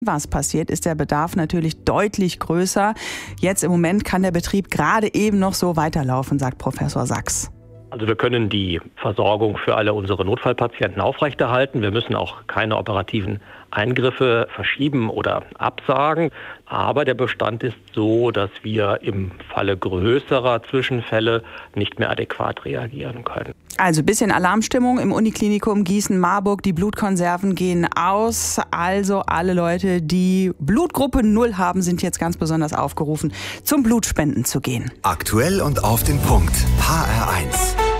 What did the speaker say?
Was passiert, ist der Bedarf natürlich deutlich größer. Jetzt im Moment kann der Betrieb gerade eben noch so weiterlaufen, sagt Professor Sachs. Also wir können die Versorgung für alle unsere Notfallpatienten aufrechterhalten. Wir müssen auch keine operativen Eingriffe verschieben oder absagen. Aber der Bestand ist so, dass wir im Falle größerer Zwischenfälle nicht mehr adäquat reagieren können. Also ein bisschen Alarmstimmung im Uniklinikum Gießen-Marburg. Die Blutkonserven gehen aus. Also alle Leute, die Blutgruppe 0 haben, sind jetzt ganz besonders aufgerufen, zum Blutspenden zu gehen. Aktuell und auf den Punkt. HR1.